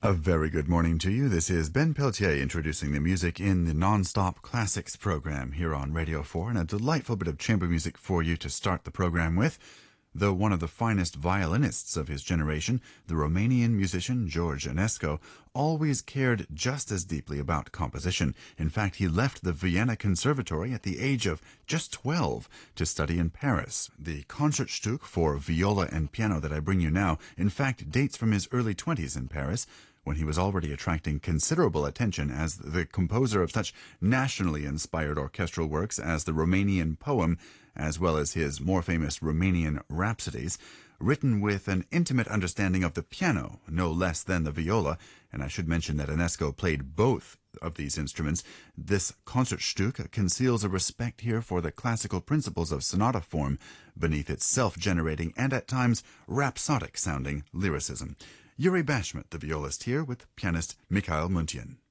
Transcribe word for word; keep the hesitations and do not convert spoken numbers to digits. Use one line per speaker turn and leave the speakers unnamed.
A very good morning to you. This is Ben Peltier introducing the music in the Non-Stop Classics program here on Radio four, and a delightful bit of chamber music for you to start the program with. Though one of the finest violinists of his generation, the Romanian musician George Enescu always cared just as deeply about composition. In fact, he left the Vienna Conservatory at the age of just twelve to study in Paris. The Concertstück for viola and piano that I bring you now, in fact, dates from his early twenties in Paris, when he was already attracting considerable attention as the composer of such nationally inspired orchestral works as the Romanian Poem, as well as his more famous Romanian Rhapsodies, written with an intimate understanding of the piano, no less than the viola. And I should mention that Enescu played both of these instruments. This Concertstück conceals a respect here for the classical principles of sonata form beneath its self-generating and at times rhapsodic-sounding lyricism. Yuri Bashmet, the violist here, with pianist Mikhail Muntian.